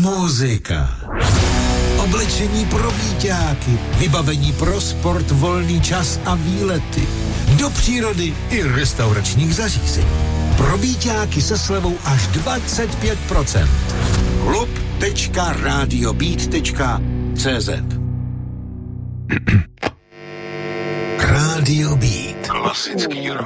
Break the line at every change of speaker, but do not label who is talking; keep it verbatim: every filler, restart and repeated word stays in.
Muzika. Oblečení pro víťáky, vybavení pro sport, volný čas a výlety. Do přírody i restauračních zařízení. Pro víťáky se slevou až dvacet pět procent. klub tečka radiobeat tečka cé zet Radio Beat. Klasický rock.